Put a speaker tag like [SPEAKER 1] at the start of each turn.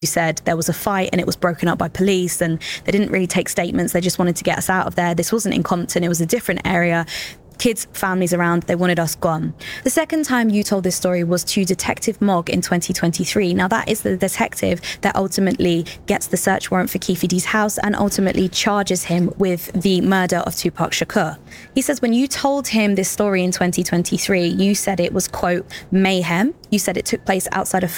[SPEAKER 1] You said there was a fight and it was broken up by police and they didn't really take statements. They just wanted to get us out of there. This wasn't in Compton. It was a different area. Kids, families around, they wanted us gone. The second time you told this story was to Detective Mogg in 2023. Now, that is the detective that ultimately gets the search warrant for Keffe D's house and ultimately charges him with the murder of Tupac Shakur. He says when you told him this story in 2023, you said it was, quote, mayhem. You said it took place outside of